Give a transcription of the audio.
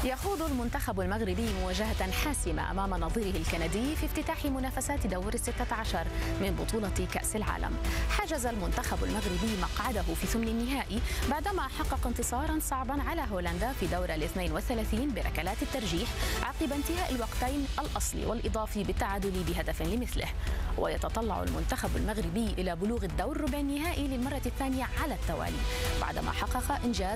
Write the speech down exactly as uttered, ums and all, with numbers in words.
يخوض المنتخب المغربي مواجهة حاسمة أمام نظيره الكندي في افتتاح منافسات دور الستة عشر من بطولة كأس العالم. حجز المنتخب المغربي مقعده في ثمن النهائي بعدما حقق انتصارا صعبا على هولندا في دور الاثنين والثلاثين بركلات الترجيح عقب انتهاء الوقتين الأصلي والإضافي بالتعادل بهدف لمثله. ويتطلع المنتخب المغربي إلى بلوغ الدور ربع النهائي للمرة الثانية على التوالي بعدما حقق إنجاز